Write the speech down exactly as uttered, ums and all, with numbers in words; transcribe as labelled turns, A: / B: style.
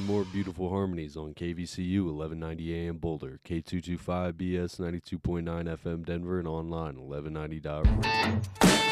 A: more beautiful harmonies on K V C U eleven ninety A M Boulder, K two twenty-five B S ninety-two point nine F M Denver, and online eleven ninety dot